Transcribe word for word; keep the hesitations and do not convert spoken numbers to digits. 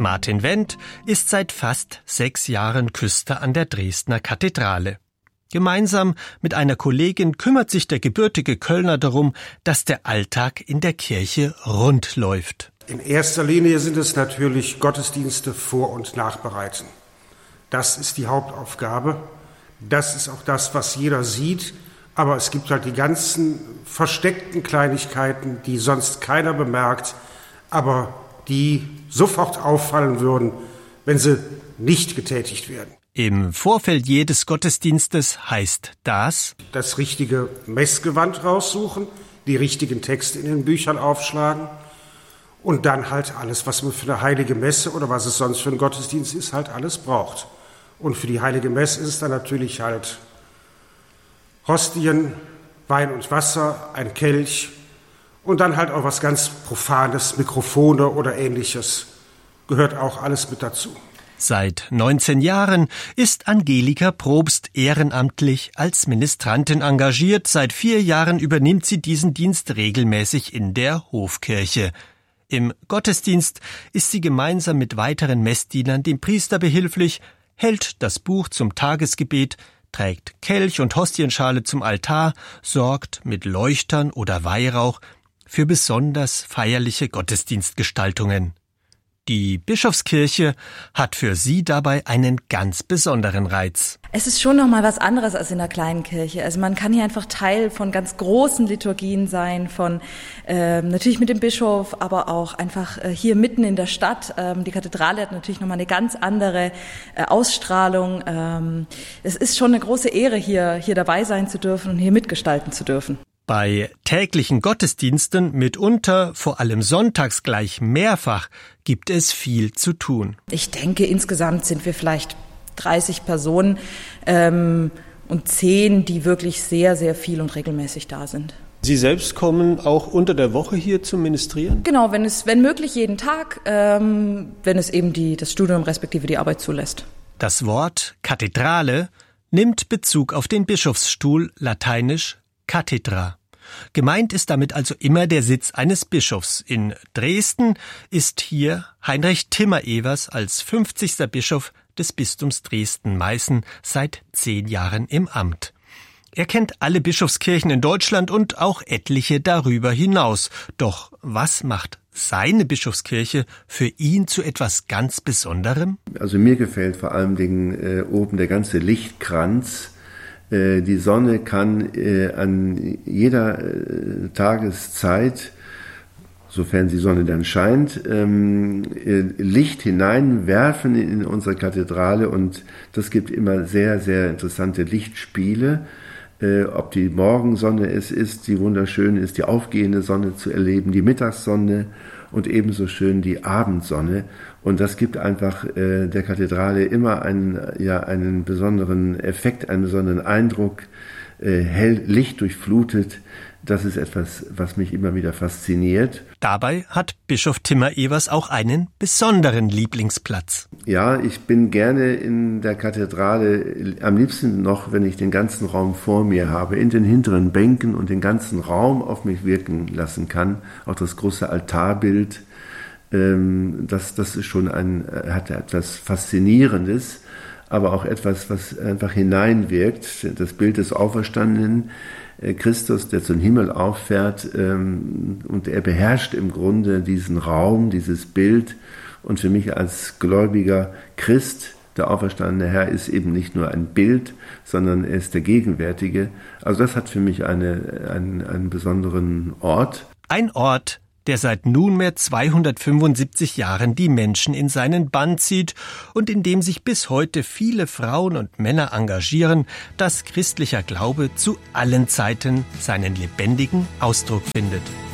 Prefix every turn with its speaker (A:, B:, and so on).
A: Martin Wendt ist seit fast sechs Jahren Küster an der Dresdner Kathedrale. Gemeinsam mit einer Kollegin kümmert sich der gebürtige Kölner darum, dass der Alltag in der Kirche rund läuft.
B: In erster Linie sind es natürlich Gottesdienste vor- und nachbereiten. Das ist die Hauptaufgabe. Das ist auch das, was jeder sieht. Aber es gibt halt die ganzen versteckten Kleinigkeiten, die sonst keiner bemerkt, aber die sofort auffallen würden, wenn sie nicht getätigt werden.
A: Im Vorfeld jedes Gottesdienstes heißt das:
B: Das richtige Messgewand raussuchen, die richtigen Texte in den Büchern aufschlagen und dann halt alles, was man für eine heilige Messe oder was es sonst für einen Gottesdienst ist, halt alles braucht. Und für die heilige Messe ist es dann natürlich halt Hostien, Wein und Wasser, ein Kelch und dann halt auch was ganz Profanes, Mikrofone oder Ähnliches. Gehört auch alles mit dazu.
A: Seit neunzehn Jahren ist Angelika Probst ehrenamtlich als Ministrantin engagiert. Seit vier Jahren übernimmt sie diesen Dienst regelmäßig in der Hofkirche. Im Gottesdienst ist sie gemeinsam mit weiteren Messdienern dem Priester behilflich, hält das Buch zum Tagesgebet, trägt Kelch und Hostienschale zum Altar, sorgt mit Leuchtern oder Weihrauch für besonders feierliche Gottesdienstgestaltungen. Die Bischofskirche hat für sie dabei einen ganz besonderen Reiz.
C: Es ist schon noch mal was anderes als in einer kleinen Kirche. Also man kann hier einfach Teil von ganz großen Liturgien sein, von ähm, natürlich mit dem Bischof, aber auch einfach äh, hier mitten in der Stadt. Ähm, die Kathedrale hat natürlich noch mal eine ganz andere äh, Ausstrahlung. Ähm, es ist schon eine große Ehre, hier hier dabei sein zu dürfen und hier mitgestalten zu dürfen.
A: Bei täglichen Gottesdiensten, mitunter vor allem sonntags gleich mehrfach, gibt es viel zu tun.
C: Ich denke, insgesamt sind wir vielleicht dreißig Personen ähm, und zehn, die wirklich sehr, sehr viel und regelmäßig da sind.
D: Sie selbst kommen auch unter der Woche hier zum Ministrieren?
C: Genau, wenn es, wenn möglich jeden Tag, ähm, wenn es eben die, das Studium respektive die Arbeit zulässt.
A: Das Wort Kathedrale nimmt Bezug auf den Bischofsstuhl, lateinisch Cathedra. Gemeint ist damit also immer der Sitz eines Bischofs. In Dresden ist hier Heinrich Timmer-Evers als fünfzigster Bischof des Bistums Dresden-Meißen seit zehn Jahren im Amt. Er kennt alle Bischofskirchen in Deutschland und auch etliche darüber hinaus. Doch was macht seine Bischofskirche für ihn zu etwas ganz Besonderem?
E: Also mir gefällt vor allem Dingen äh, oben der ganze Lichtkranz. Die Sonne kann äh, an jeder äh, Tageszeit, sofern die Sonne dann scheint, ähm, äh, Licht hineinwerfen in unsere Kathedrale und das gibt immer sehr, sehr interessante Lichtspiele. Äh, ob die Morgensonne es ist, die wunderschön ist, die aufgehende Sonne zu erleben, die Mittagssonne und ebenso schön die Abendsonne. Und das gibt einfach äh, der Kathedrale immer einen, ja, einen besonderen Effekt, einen besonderen Eindruck, äh, hell, Licht durchflutet. Das ist etwas, was mich immer wieder fasziniert.
A: Dabei hat Bischof Timmer-Evers auch einen besonderen Lieblingsplatz.
E: Ja, ich bin gerne in der Kathedrale, am liebsten noch, wenn ich den ganzen Raum vor mir habe, in den hinteren Bänken und den ganzen Raum auf mich wirken lassen kann. Auch das große Altarbild, ähm, das, das ist schon ein, hat etwas Faszinierendes, aber auch etwas, was einfach hineinwirkt. Das Bild des Auferstandenen, Christus, der zum Himmel auffährt, ähm, und er beherrscht im Grunde diesen Raum, dieses Bild. Und für mich als gläubiger Christ, der auferstandene Herr, ist eben nicht nur ein Bild, sondern er ist der Gegenwärtige. Also das hat für mich eine, einen, einen besonderen Ort.
A: Ein Ort, der seit nunmehr zweihundertfünfundsiebzig Jahren die Menschen in seinen Bann zieht und in dem sich bis heute viele Frauen und Männer engagieren, dass christlicher Glaube zu allen Zeiten seinen lebendigen Ausdruck findet.